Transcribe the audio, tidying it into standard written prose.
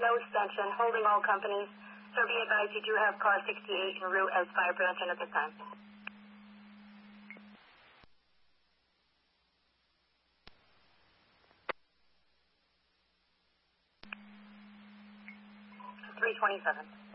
no extension, holding all companies. So be advised you do have car 68 en route as Fire Branson at this time. $327.